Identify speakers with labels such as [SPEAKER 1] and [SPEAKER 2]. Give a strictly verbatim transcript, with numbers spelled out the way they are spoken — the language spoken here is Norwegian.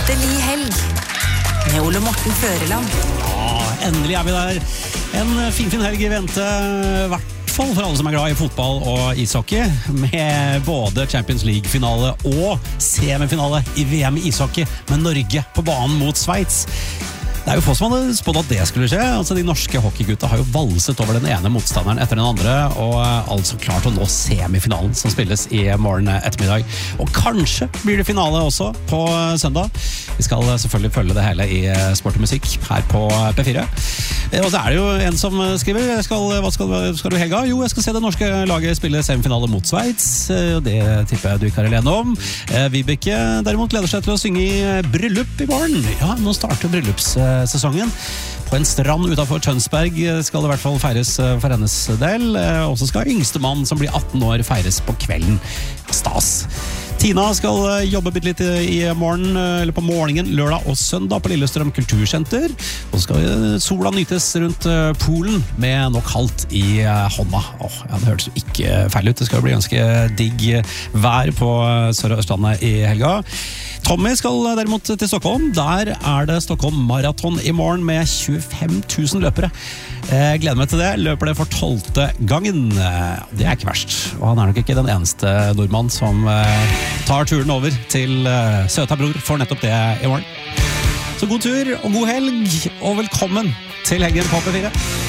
[SPEAKER 1] Latterlig helg med Ole Morten Føreland.
[SPEAKER 2] Ja, endelig er vi der. En finfin helg i vente, i hvert fall for alle som er glad i fotball og ishockey, med både Champions League-finale og semifinale i V M i ishockey med Norge på banen mot Schweiz. Det er jo få som hadde spådd at det skulle skje. Altså, de norske hockeygutta har jo valset over den ene motstanderen etter den andre, og altså klart å nå semifinalen som spilles i morgen ettermiddag. Og kanskje blir det finale også på søndag. Vi skal selvfølgelig følge det hele i Sport og Musikk her på P fire. Og så er det jo en som skriver, skal, hva skal, skal du i helga? Jo, jeg skal se det norske laget spille semifinale mot Schweiz. Det tipper jeg du ikke er alene om. Vibeke derimot gleder seg til å synge i bryllup i morgen. Ja, nå starter bryllups sesongen. På en strand utenfor Tønsberg skal det i hvert fall feires for hennes del. Og så skal yngste mann som blir atten år feires på kvelden. Stas. Tina skal jobbe bitte litt i morgen, eller på morgenen, lørdag og søndag på Lillestrøm Kultursenter. Og så skal sola nytes rundt poolen med noe kaldt i hånda. Åh, ja, det hørtes jo ikke feil ut. Det skal bli ganske digg vær på Sør-Østlandet i helga. Tommy skal derimot til Stockholm. Der er det Stockholm Marathon i morgen med tjuefem tusen løpere. Jeg gleder meg til det. Løper det for tolvte gangen. Det er ikke verst. Og han er nok ikke den eneste nordmann som tar turen over til søta bror for nettopp det i morgen. Så god tur og god helg, og velkommen til helgen på P fire.